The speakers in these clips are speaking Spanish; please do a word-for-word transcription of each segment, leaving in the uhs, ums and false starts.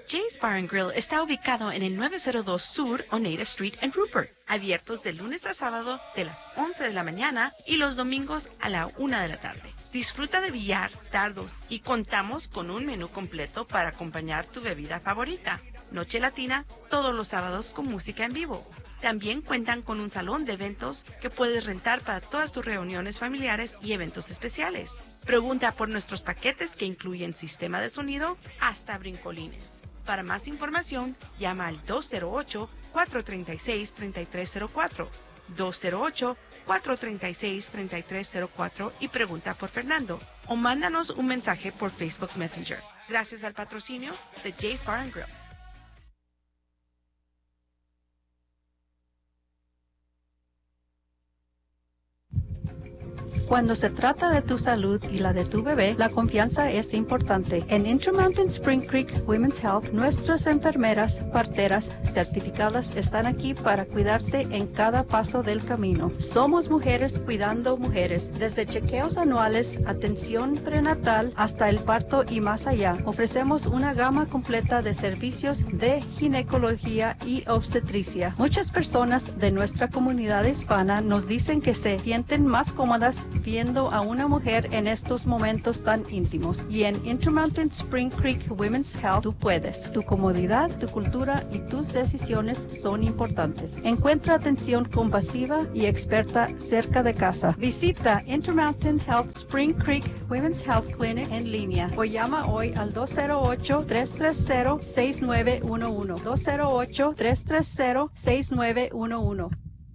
Jay's Bar and Grill está ubicado en el nueve cero dos Sur Oneida Street en Rupert, abiertos de lunes a sábado de las once de la mañana y los domingos a la una de la tarde. Disfruta de billar, dardos y contamos con un menú completo para acompañar tu bebida favorita. Noche Latina todos los sábados con música en vivo. También cuentan con un salón de eventos que puedes rentar para todas tus reuniones familiares y eventos especiales. Pregunta por nuestros paquetes que incluyen sistema de sonido hasta brincolines. Para más información, llama al dos cero ocho, cuatro tres seis, tres tres cero cuatro, dos cero ocho, cuatro tres seis, tres tres cero cuatro y pregunta por Fernando o mándanos un mensaje por Facebook Messenger. Gracias al patrocinio de Jay's Bar and Grill. Cuando se trata de tu salud y la de tu bebé, la confianza es importante. En Intermountain Spring Creek Women's Health, nuestras enfermeras parteras certificadas están aquí para cuidarte en cada paso del camino. Somos mujeres cuidando mujeres, desde chequeos anuales, atención prenatal, hasta el parto y más allá. Ofrecemos una gama completa de servicios de ginecología y obstetricia. Muchas personas de nuestra comunidad hispana nos dicen que se sienten más cómodas viendo a una mujer en estos momentos tan íntimos. Y en Intermountain Spring Creek Women's Health tú puedes. Tu comodidad, tu cultura y tus decisiones son importantes. Encuentra atención compasiva y experta cerca de casa. Visita Intermountain Health Spring Creek Women's Health Clinic en línea o llama hoy al dos cero ocho, tres tres cero, seis nueve uno uno. dos cero ocho, tres tres cero, seis nueve uno uno.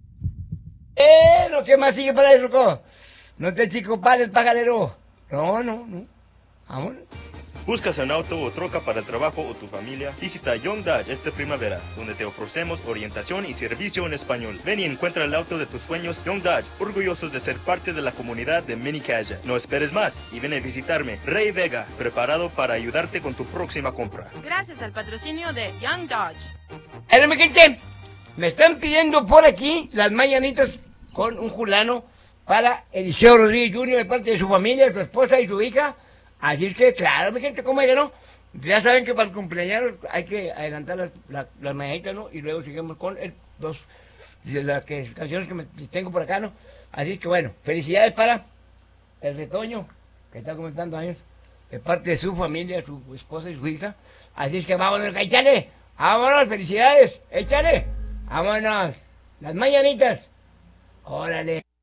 ¡Eh! Lo que más sigue para ahí, Ruco. No te chicopales, pagadero. No, no, no. Vámonos. ¿Buscas un auto o troca para el trabajo o tu familia? Visita Young Dodge esta primavera, donde te ofrecemos orientación y servicio en español. Ven y encuentra el auto de tus sueños. Young Dodge, orgullosos de ser parte de la comunidad de Mini Caja. No esperes más y ven a visitarme. Ray Vega, preparado para ayudarte con tu próxima compra. Gracias al patrocinio de Young Dodge. Pero mi gente, me están pidiendo por aquí las mañanitas con un fulano para Eliseo Rodríguez junior de parte de su familia, su esposa y su hija. Así es que, claro, mi gente, ¿cómo es que no? Ya saben que para el cumpleaños hay que adelantar las, las, las mañanitas, ¿no? Y luego seguimos con el, dos de las que, canciones que me, tengo por acá, ¿no? Así que, bueno, felicidades para el retoño, que está comentando años, de parte de su familia, su esposa y su hija. Así es que vámonos, échale, vámonos, felicidades, échale, vámonos, las mañanitas, órale.